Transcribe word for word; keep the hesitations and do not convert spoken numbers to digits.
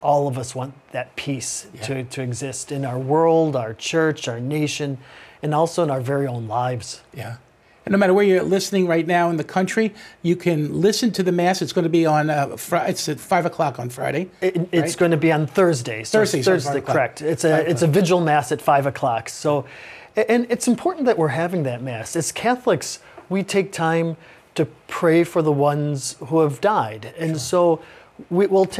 all of us want that peace Yeah. to, to exist in our world, our church, our nation, and also in our very own lives. Yeah. And no matter where you're listening right now in the country, you can listen to the Mass. It's going to be on, uh, fr- it's at five o'clock on Friday. It, it's right? going to be on Thursday. So Thursday, so Thursday, five o'clock. correct. It's a Five it's a o'clock. vigil mass at five o'clock. So, and it's important that we're having that mass. As Catholics, we take time to pray for the ones who have died, and so we will take.